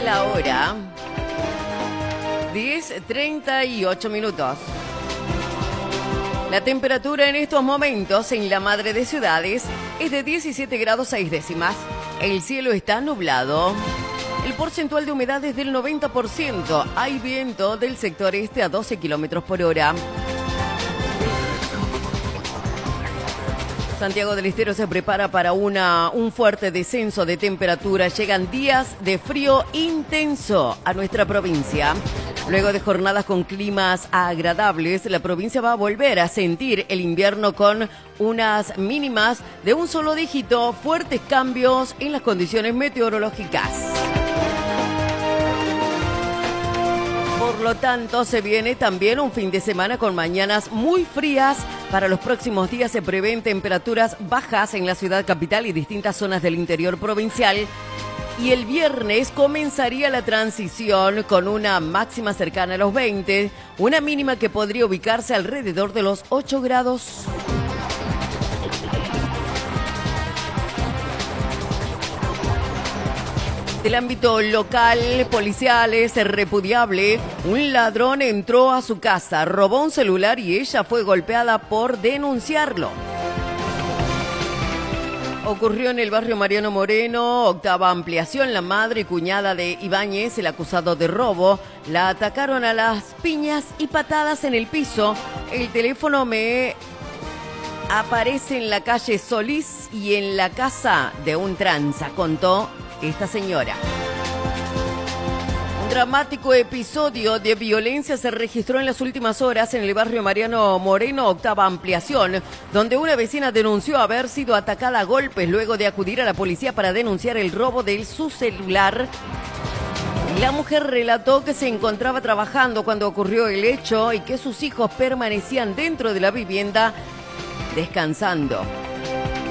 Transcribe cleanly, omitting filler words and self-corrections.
La hora 10:38 minutos. La temperatura en estos momentos en la madre de ciudades es de 17 grados 6 décimas. El cielo está nublado. El porcentual de humedad es del 90%. Hay viento del sector este a 12 kilómetros por hora. Santiago del Estero se prepara para un fuerte descenso de temperatura. Llegan días de frío intenso a nuestra provincia. Luego de jornadas con climas agradables, la provincia va a volver a sentir el invierno con unas mínimas de un solo dígito, fuertes cambios en las condiciones meteorológicas. Por lo tanto, se viene también un fin de semana con mañanas muy frías. Para los próximos días se prevén temperaturas bajas en la ciudad capital y distintas zonas del interior provincial. Y el viernes comenzaría la transición con una máxima cercana a los 20, una mínima que podría ubicarse alrededor de los 8 grados. Del ámbito local, policial, es repudiable. Un ladrón entró a su casa, robó un celular y ella fue golpeada por denunciarlo. Ocurrió en el barrio Mariano Moreno, octava ampliación. La madre y cuñada de Ibáñez, el acusado de robo, la atacaron a las piñas y patadas en el piso. El teléfono me aparece en la calle Solís y en la casa de un tranza, contó esta señora. Un dramático episodio de violencia se registró en las últimas horas en el barrio Mariano Moreno, octava ampliación, donde una vecina denunció haber sido atacada a golpes luego de acudir a la policía para denunciar el robo de su celular. La mujer relató que se encontraba trabajando cuando ocurrió el hecho y que sus hijos permanecían dentro de la vivienda descansando.